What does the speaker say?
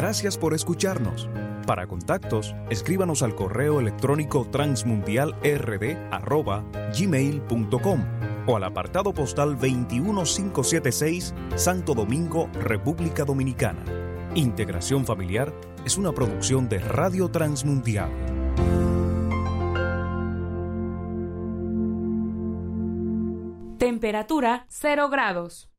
Gracias por escucharnos. Para contactos, escríbanos al correo electrónico transmundialrd@gmail.com o al apartado postal 21576, Santo Domingo, República Dominicana. Integración Familiar es una producción de Radio Transmundial. Temperatura 0 grados.